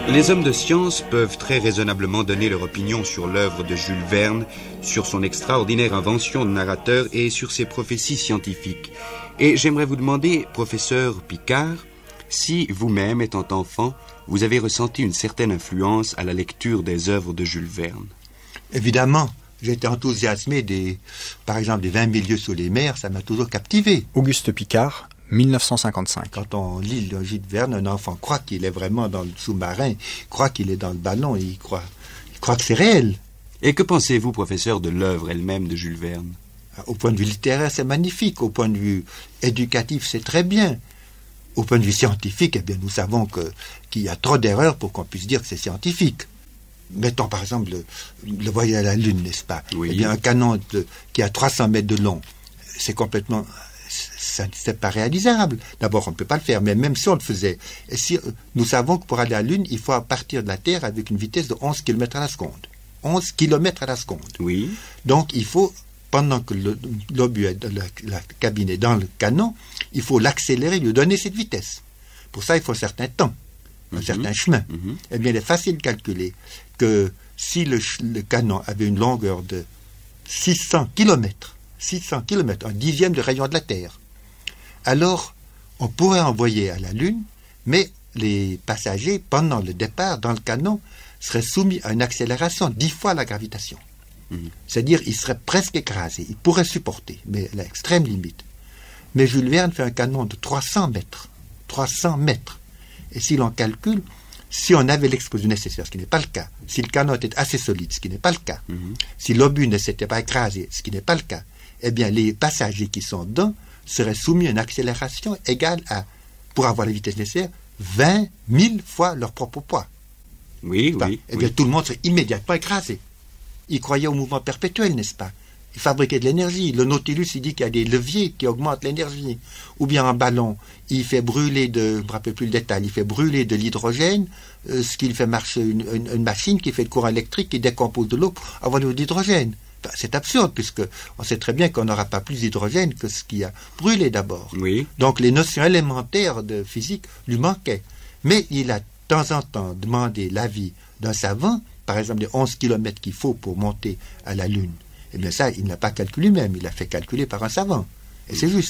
Les hommes de science peuvent très raisonnablement donner leur opinion sur l'œuvre de Jules Verne, sur son extraordinaire invention de narrateur et sur ses prophéties scientifiques. Et j'aimerais vous demander, professeur Picard, si vous-même, étant enfant, vous avez ressenti une certaine influence à la lecture des œuvres de Jules Verne. Évidemment, j'ai été enthousiasmé par exemple, des 20 000 lieues sous les mers, ça m'a toujours captivé. Auguste Picard, 1955. Quand on lit le Jules Verne, un enfant croit qu'il est vraiment dans le sous-marin, croit qu'il est dans le ballon, il croit que c'est réel. Et que pensez-vous, professeur, de l'œuvre elle-même de Jules Verne? Au point de vue littéraire, c'est magnifique. Au point de vue éducatif, c'est très bien. Au point de vue scientifique, eh bien, nous savons qu'il y a trop d'erreurs pour qu'on puisse dire que c'est scientifique. Mettons par exemple le voyage à la Lune, n'est-ce pas? Oui. Eh bien, un canon qui a 300 mètres de long, c'est pas réalisable. D'abord, on ne peut pas le faire, mais même si on le faisait, nous savons que pour aller à la Lune, il faut partir de la Terre avec une vitesse de 11 km à la seconde. 11 km à la seconde. Oui. Donc, il faut, pendant que l'obus, la cabine est dans le canon, il faut l'accélérer, lui donner cette vitesse. Pour ça, il faut un certain temps, un certain chemin. Eh bien, il est facile de calculer que si le canon avait une longueur de 600 km, un dixième du rayon de la Terre, alors on pourrait envoyer à la Lune, mais les passagers, pendant le départ, dans le canon, seraient soumis à une accélération 10 fois la gravitation. C'est-à-dire, ils seraient presque écrasés. Ils pourraient supporter, mais à l'extrême limite. Mais Jules Verne fait un canon de 300 mètres. 300 mètres. Et si l'on calcule, si on avait l'explosion nécessaire, ce qui n'est pas le cas, si le canon était assez solide, ce qui n'est pas le cas, si l'obus ne s'était pas écrasé, ce qui n'est pas le cas, eh bien, les passagers qui sont dedans seraient soumis à une accélération égale à, pour avoir la vitesse nécessaire, 20 000 fois leur propre poids. Oui, Enfin, oui. Eh bien, tout le monde serait immédiatement écrasé. Il croyait au mouvement perpétuel, n'est-ce pas? Il fabriquait de l'énergie. Le Nautilus, il dit qu'il y a des leviers qui augmentent l'énergie. Ou bien un ballon, il fait brûler je ne me rappelle plus le détail, il fait brûler de l'hydrogène, ce qui fait marcher une machine qui fait le courant électrique qui décompose de l'eau pour avoir de l'hydrogène. Enfin, c'est absurde, puisque on sait très bien qu'on n'aura pas plus d'hydrogène que ce qui a brûlé d'abord. Oui. Donc les notions élémentaires de physique lui manquaient. Mais il a de temps en temps demandé l'avis d'un savant, par exemple les 11 km qu'il faut pour monter à la Lune. Eh bien ça, il ne l'a pas calculé lui-même, il l'a fait calculer par un savant. Et c'est juste.